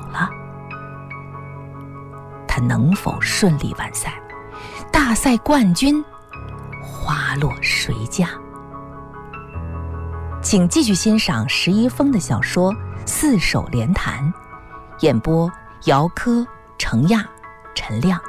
了。他能否顺利完赛？大赛冠军花落谁家？请继续欣赏石一峰的小说《四手联弹》，演播姚科、程亚、陈亮。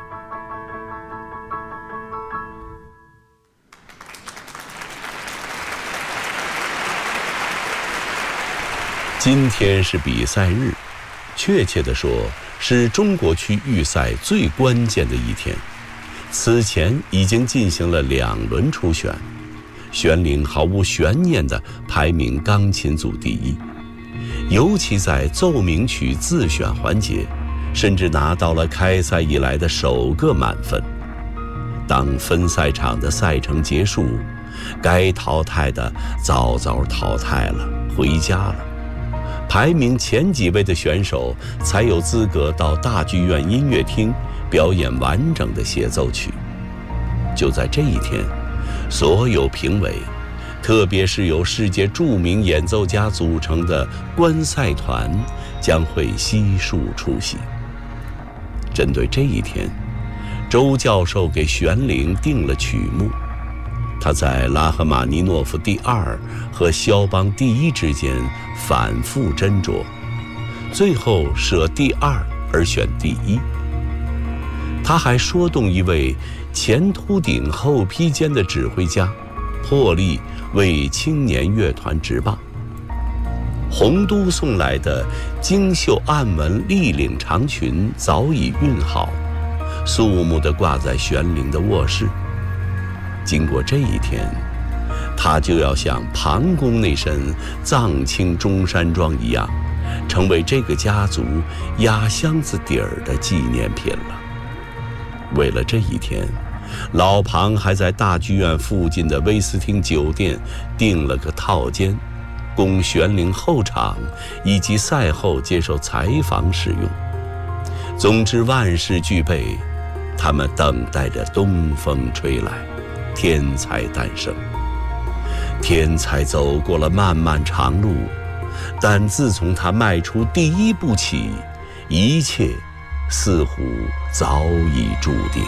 今天是比赛日，确切地说是中国区预赛最关键的一天。此前已经进行了2轮初选，玄龄毫无悬念地排名钢琴组第1，尤其在奏鸣曲自选环节，甚至拿到了开赛以来的首个满分。当分赛场的赛程结束，该淘汰的早早淘汰了，回家了。排名前几位的选手才有资格到大剧院音乐厅表演完整的协奏曲。就在这一天，所有评委，特别是由世界著名演奏家组成的观赛团，将会悉数出席。针对这一天，周教授给玄龄定了曲目。他在拉赫玛尼诺夫第2和肖邦第1之间反复斟酌，最后舍第2而选第1。他还说动一位前秃顶后披肩的指挥家，破例为青年乐团执棒。洪都送来的精绣暗纹立领长裙早已熨好，肃穆地挂在玄龄的卧室。经过这一天，他就要像庞公那身藏青中山装一样，成为这个家族压箱子底儿的纪念品了。为了这一天，老庞还在大剧院附近的威斯汀酒店订了个套间，供玄龄候场以及赛后接受采访使用。总之万事俱备，他们等待着东风吹来，天才诞生。天才走过了漫漫长路，但自从他迈出第1步起，一切似乎早已注定。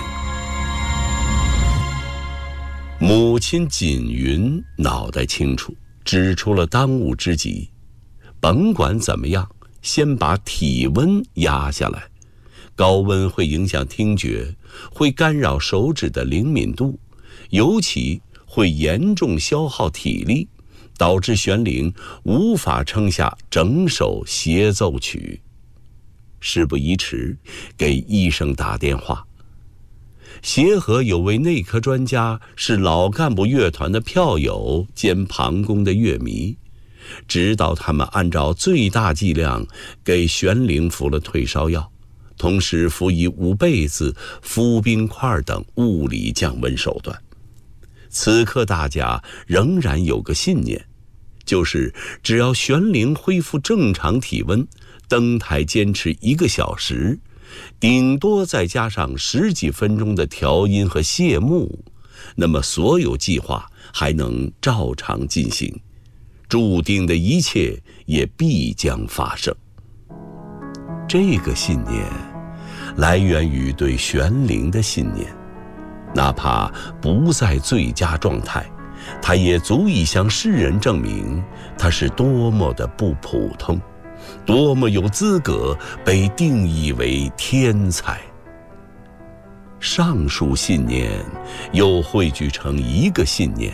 母亲锦云脑袋清楚，指出了当务之急，甭管怎么样，先把体温压下来。高温会影响听觉，会干扰手指的灵敏度，尤其会严重消耗体力，导致玄龄无法撑下整首协奏曲。事不宜迟，给医生打电话。协和有位内科专家，是老干部乐团的票友兼庞公的乐迷，指导他们按照最大剂量给玄龄服了退烧药，同时辅以捂被子、敷冰块等物理降温手段。此刻大家仍然有个信念，就是只要玄龄恢复正常体温，登台坚持1个小时，顶多再加上10几分钟的调音和谢幕，那么所有计划还能照常进行，注定的一切也必将发生。这个信念来源于对玄龄的信念，哪怕不在最佳状态，他也足以向世人证明他是多么的不普通，多么有资格被定义为天才。上述信念又汇聚成一个信念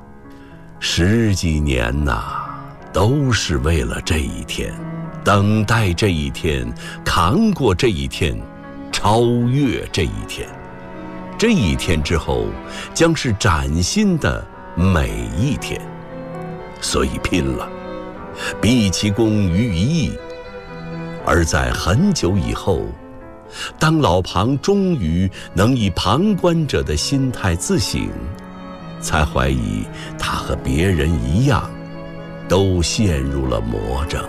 ，10几年呐，都是为了这一天，等待这一天，扛过这一天，超越这一天。这一天之后，将是崭新的每一天。所以拼了，毕其功于一役。而在很久以后，当老庞终于能以旁观者的心态自省，才怀疑他和别人一样，都陷入了魔怔。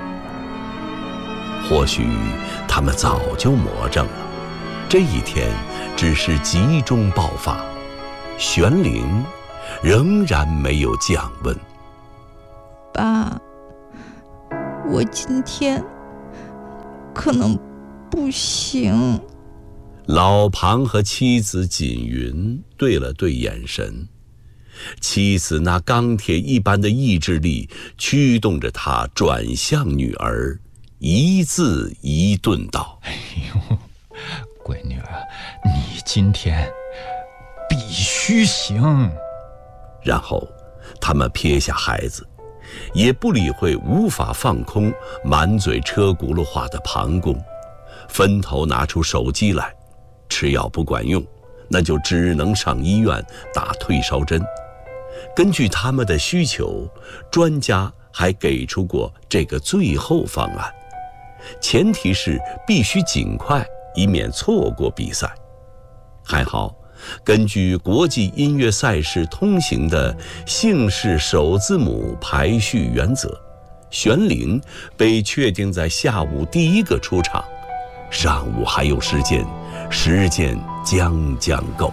或许他们早就魔怔了，这一天只是集中爆发，玄龄仍然没有降温。 爸，我今天可能不行。 老庞和妻子锦云对了对眼神，妻子那钢铁一般的意志力驱动着他转向女儿，一字一顿道： 哎呦，闺女，你今天必须行。 然后他们撇下孩子，也不理会无法放空满嘴车轱辘话的庞公，分头拿出手机来，吃药不管用，那就只能上医院打退烧针。根据他们的需求，专家还给出过这个最后方案，前提是必须尽快，以免错过比赛。还好，根据国际音乐赛事通行的姓氏首字母排序原则，玄灵被确定在下午第一个出场，上午还有时间将将够。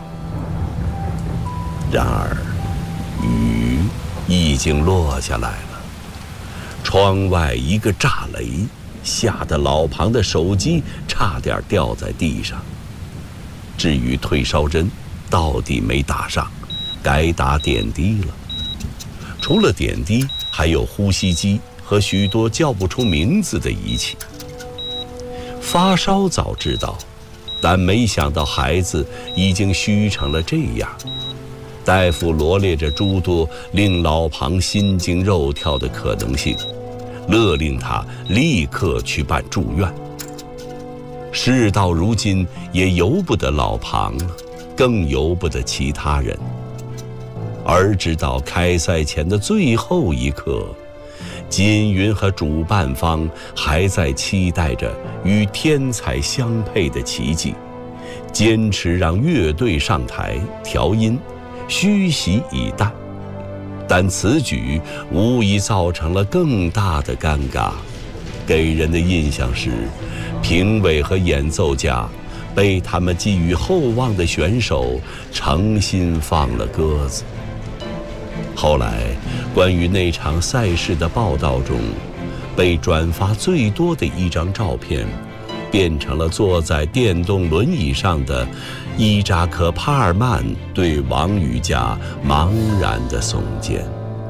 然而雨已经落下来了，窗外一个炸雷，吓得老庞的手机差点掉在地上。至于退烧针，到底没打上，该打点滴了。除了点滴，还有呼吸机和许多叫不出名字的仪器。发烧早知道，但没想到孩子已经虚成了这样。大夫罗列着诸多令老庞心惊肉跳的可能性，勒令他立刻去办住院。事到如今，也由不得老庞了，更由不得其他人。而直到开赛前的最后一刻，锦云和主办方还在期待着与天才相配的奇迹，坚持让乐队上台调音，虚席以待。但此举无疑造成了更大的尴尬，给人的印象是，评委和演奏家被他们寄予厚望的选手诚心放了鸽子。后来，关于那场赛事的报道中，被转发最多的一张照片，变成了坐在电动轮椅上的伊扎克·帕尔曼对王羽佳茫然的耸肩。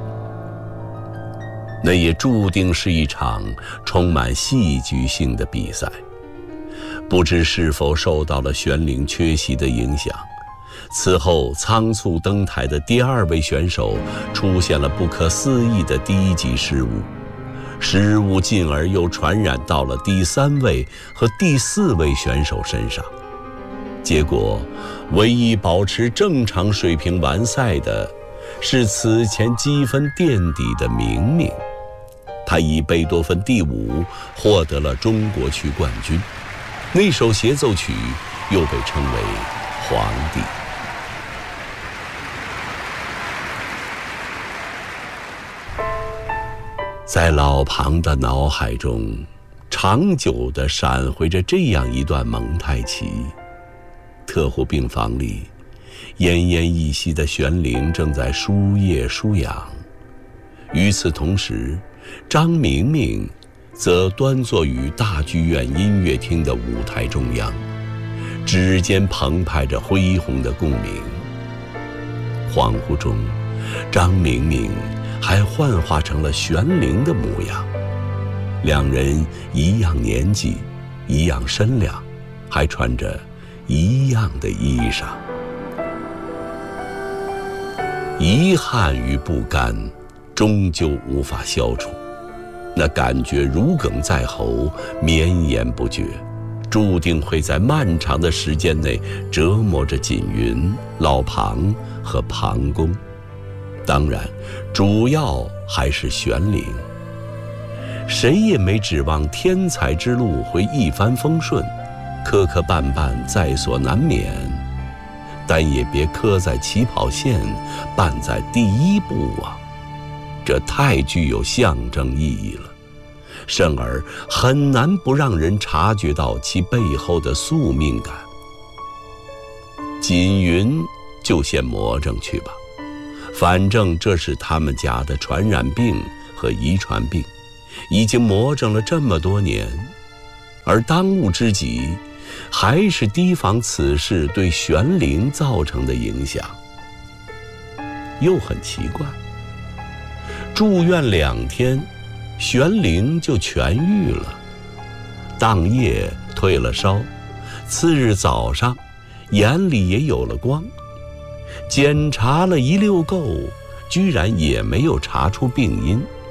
那也注定是一场充满戏剧性的比赛。不知是否受到了玄灵缺席的影响，此后仓促登台的第二位选手出现了不可思议的低级失误，进而又传染到了第三位和第四位选手身上。结果，唯一保持正常水平完赛的是此前积分垫底的明明，他以贝多芬第5获得了中国区冠军。那首协奏曲又被称为《皇帝》。在老庞的脑海中，长久地闪回着这样一段蒙太奇：特护病房里，奄奄一息的玄灵正在输液输氧，与此同时，张明明则端坐于大剧院音乐厅的舞台中央，指尖澎湃着恢宏的共鸣。恍惚中，张明明还幻化成了玄灵的模样，两人一样年纪，一样身量，还穿着一样的衣裳。遗憾与不甘终究无法消除，那感觉如鲠在喉，绵延不绝，注定会在漫长的时间内折磨着锦云、老庞和庞公。当然，主要还是玄灵。谁也没指望天才之路会一帆风顺，磕磕绊绊在所难免，但也别磕在起跑线，绊在第一步啊！这太具有象征意义了，甚而很难不让人察觉到其背后的宿命感。锦云就先魔怔去吧，反正这是他们家的传染病和遗传病，已经魔怔了这么多年。 而当务之急还是提防此事对玄灵造成的影响。又很奇怪，住院2天，玄灵就痊愈了，当夜退了烧，次日早上眼里也有了光，检查了一溜够，居然也没有查出病因。